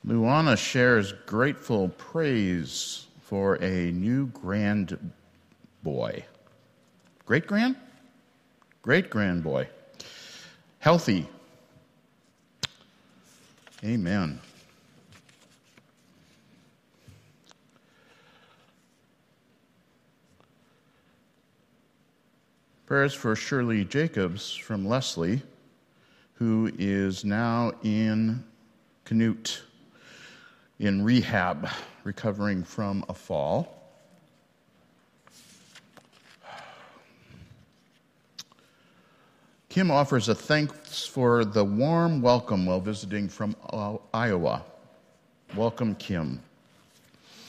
Luana shares grateful praise for a new grand boy. Great-grand? Great-grand boy. Healthy. Amen. Prayers for Shirley Jacobs from Leslie, who is now in Canute, in rehab, recovering from a fall. Kim offers a thanks for the warm welcome while visiting from Iowa. Welcome, Kim.